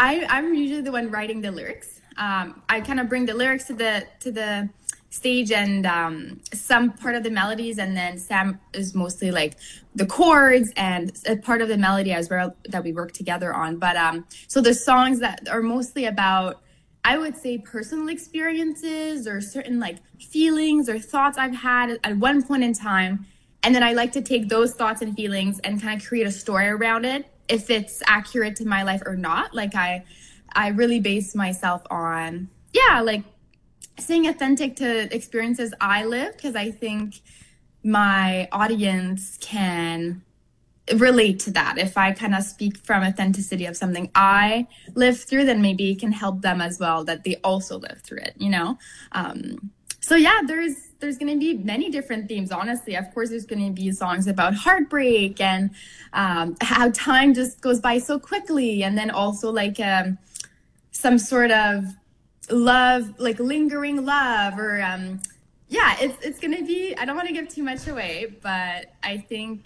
I'm usually the one writing the lyrics. I kind of bring the lyrics to the stage and some part of the melodies, and then Sam is mostly like the chords and a part of the melody as well that we work together on. But so the songs that are mostly about, I would say, personal experiences or certain like feelings or thoughts I've had at one point in time. And then I like to take those thoughts and feelings and kind of create a story around it, if it's accurate to my life or not. Like I really base myself on, like staying authentic to experiences I live, because I think my audience can relate to that. If I kind of speak from authenticity of something I live through, then maybe it can help them as well, that they also live through it, you know? So yeah, there's going to be many different themes, honestly. Of course, there's going to be songs about heartbreak and how time just goes by so quickly. And then also like some sort of love, like lingering love, or it's going to be, I don't want to give too much away, but I think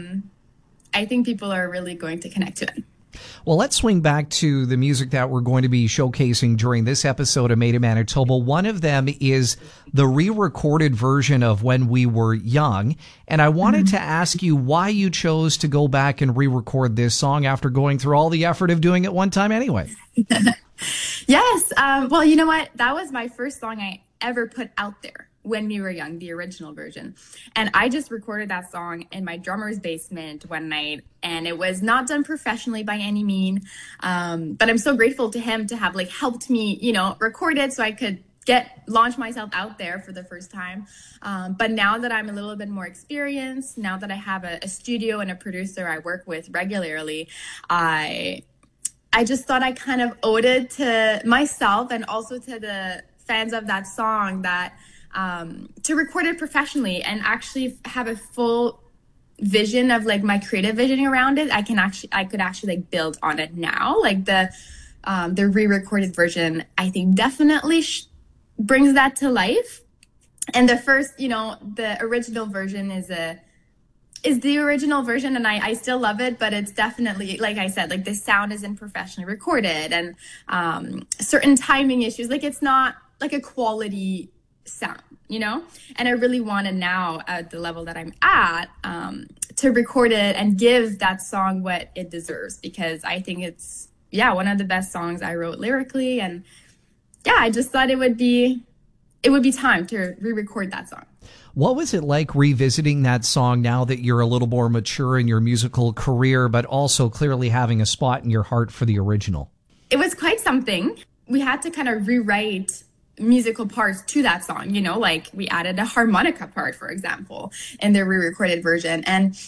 people are really going to connect to it. Well, let's swing back to the music that we're going to be showcasing during this episode of Made in Manitoba. One of them is the re-recorded version of When We Were Young. And I wanted to ask you why you chose to go back and re-record this song after going through all the effort of doing it one time anyway. Yes. Well, you know what? That was my first song I ever put out there. When We Were Young, the original version. And I just recorded that song in my drummer's basement one night, and it was not done professionally by any mean. But I'm so grateful to him to have like helped me, record it so I could launch myself out there for the first time. But now that I'm a little bit more experienced, now that I have a studio and a producer I work with regularly, I just thought I kind of owed it to myself and also to the fans of that song that to record it professionally and actually have a full vision of like my creative vision around it. I could actually like build on it now. Like the re-recorded version, I think definitely brings that to life. And the first, the original version is the original version, and I still love it, but it's definitely, like I said, like the sound isn't professionally recorded, and certain timing issues, like it's not like a quality sound, and I really wanted now at the level that I'm at to record it and give that song what it deserves, because I think it's one of the best songs I wrote lyrically, and I just thought it would be time to re-record that song. What was it like revisiting that song now that you're a little more mature in your musical career, but also clearly having a spot in your heart for the original? It was quite something. We had to kind of rewrite musical parts to that song, like we added a harmonica part, for example, in the re-recorded version.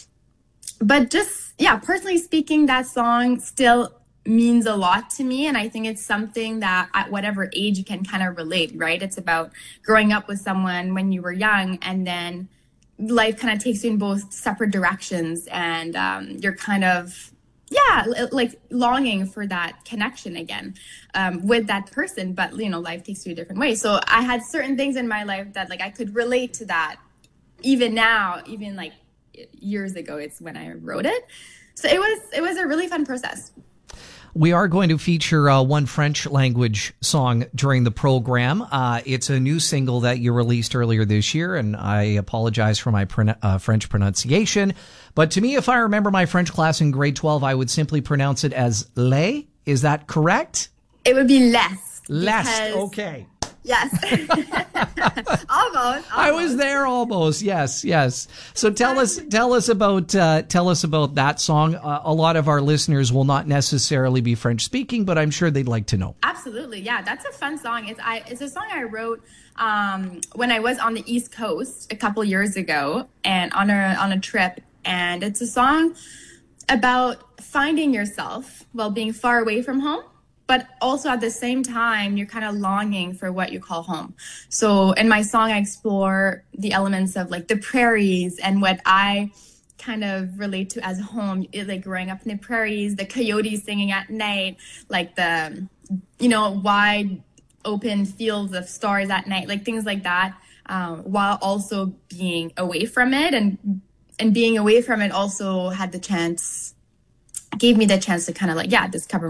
But just, personally speaking, that song still means a lot to me. And I think it's something that at whatever age you can kind of relate, right? It's about growing up with someone when you were young, and then life kind of takes you in both separate directions, and you're kind of like longing for that connection again with that person, but life takes you a different way. So I had certain things in my life that like I could relate to that even now, even like years ago. It's when I wrote it. So it was a really fun process. We are going to feature one French language song during the program. It's a new single that you released earlier this year, and I apologize for my French pronunciation. But to me, if I remember my French class in grade 12, I would simply pronounce it as lait. Is that correct? It would be less. Less, okay. Yes. Almost. I was there almost. Yes. So tell us about that song. A lot of our listeners will not necessarily be French speaking, but I'm sure they'd like to know. Absolutely. Yeah. That's a fun song. It's a song I wrote when I was on the East Coast a couple years ago and on a trip. And it's a song about finding yourself while being far away from home, but also at the same time, you're kind of longing for what you call home. So in my song, I explore the elements of like the prairies and what I kind of relate to as home, like growing up in the prairies, the coyotes singing at night, like the, wide open fields of stars at night, like things like that, while also being away from it. And being away from it also gave me the chance to kind of like, discover